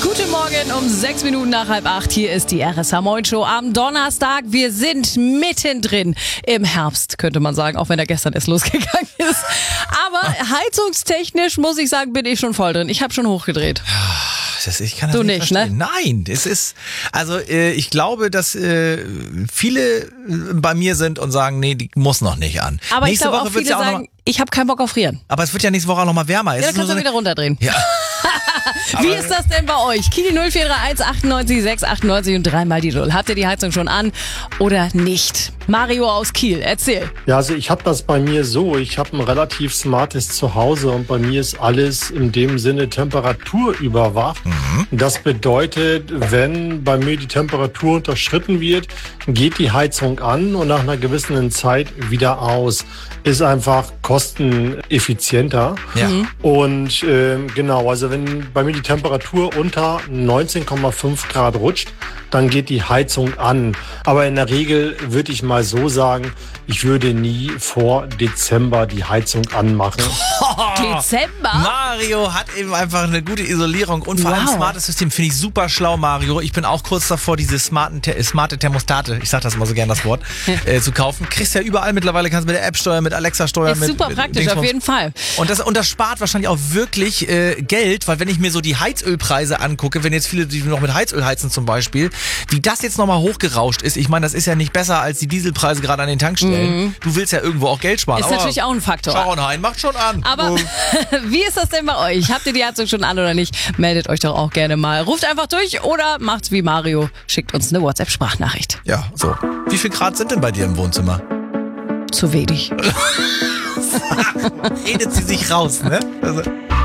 Guten Morgen um 6 Minuten nach 7:30. Hier ist die RSH Moin Show am Donnerstag. Wir sind mittendrin im Herbst, könnte man sagen, auch wenn er gestern erst losgegangen ist. Aber heizungstechnisch, muss ich sagen, bin ich schon voll drin. Ich habe schon hochgedreht. Ich kann das Du nicht nicht, verstehen. ne? Nein, es ist, also ich glaube, dass viele bei mir sind und sagen, nee, die muss noch nicht an. Aber Nächste ich glaube auch Woche wird's viele ja auch noch sagen, mal, ich habe keinen Bock auf Frieren. aber es wird ja nächste Woche auch noch mal wärmer. Ja, dann kannst du wieder runterdrehen. Ja. Wie ist das denn bei euch? Kili 0431 98 698 und dreimal die 0. Habt ihr die Heizung schon an oder nicht? Mario aus Kiel, erzähl. Ja, also ich habe das bei mir so. Ich habe ein relativ smartes Zuhause und bei mir ist alles in dem Sinne temperaturüberwacht. Das bedeutet, wenn bei mir die Temperatur unterschritten wird, geht die Heizung an und nach einer gewissen Zeit wieder aus. Ist einfach kosteneffizienter. Ja. Und genau, also wenn bei mir die Temperatur unter 19,5 Grad rutscht, dann geht die Heizung an. Aber in der Regel würde ich mal so sagen, ich würde nie vor Dezember die Heizung anmachen. Dezember? Mario hat eben einfach eine gute Isolierung und vor allem ein smartes System. Finde ich super schlau, Mario. Ich bin auch kurz davor, diese smarte Thermostate, ich sag das immer so gern, das Wort, zu kaufen. Kriegst ja überall mittlerweile, kannst mit der App steuern, mit Alexa steuern. Ist super praktisch, auf jeden Fall. Und das spart wahrscheinlich auch wirklich Geld, weil wenn ich mir so die Heizölpreise angucke, wenn jetzt viele die noch mit Heizöl heizen zum Beispiel, wie das jetzt nochmal hochgerauscht ist, ich meine, das ist ja nicht besser als die Dieselpreise gerade an den Tankstellen. Du willst ja irgendwo auch Geld sparen. Ist aber natürlich auch ein Faktor. Schauenhain macht schon an. Aber wie ist das denn bei euch? Habt ihr die Heizung schon an oder nicht? Meldet euch doch auch gerne mal. Ruft einfach durch oder macht's wie Mario. Schickt uns eine WhatsApp-Sprachnachricht. Ja, so. Wie viel Grad sind denn bei dir im Wohnzimmer? Zu wenig. Redet sie sich raus, ne? Also